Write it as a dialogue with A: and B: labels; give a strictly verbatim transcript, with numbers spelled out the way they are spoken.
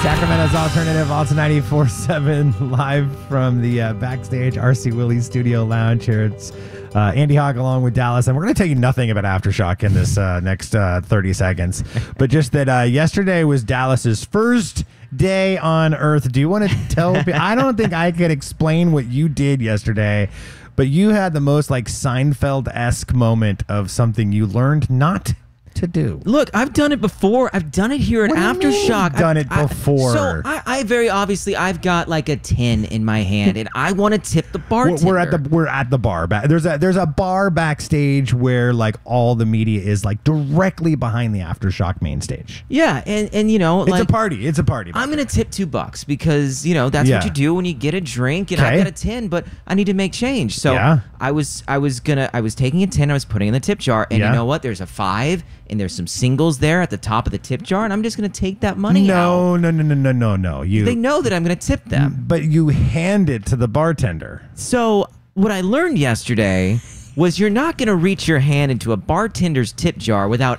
A: Sacramento's Alternative, Alta ninety-four point seven, live from the uh, backstage R C Willie's Studio Lounge here. It's uh, Andy Hawk along with Dallas, and we're going to tell you nothing about Aftershock in this uh, next uh, thirty seconds, but just that uh, yesterday was Dallas's first day on Earth. Do you want to tell me? I don't think I could explain what you did yesterday, but you had the most like Seinfeld-esque moment of something you learned not to do.
B: Look, I've done it before. I've done it here at
A: What do you mean
B: Aftershock.
A: you've done
B: I-
A: it
B: I-
A: before?
B: so I, I very obviously I've got like a tin in my hand, and I want to tip the
A: We're,
B: bartender.
A: we're at the we're at the bar. Ba- There's a there's a bar backstage where like all the media is like directly behind the Aftershock main stage.
B: yeah, and and you know,
A: It's
B: like
A: a party. It's a party.
B: I'm gonna tip two bucks because you know that's
A: Yeah.
B: what you do when you get a drink, and
A: Okay.
B: I got a tin, but I need to make change. So
A: Yeah.
B: I was I was gonna I was taking a tin, I was putting it in the tip jar, and
A: Yeah.
B: you know what? There's a five, and there's some singles there at the top of the tip jar, and I'm just gonna take that money out.
A: No, no, no, no, no, no, no. You.
B: They know that I'm gonna tip them.
A: But you hand it to the bartender.
B: So what I learned yesterday was you're not going to reach your hand into a bartender's tip jar without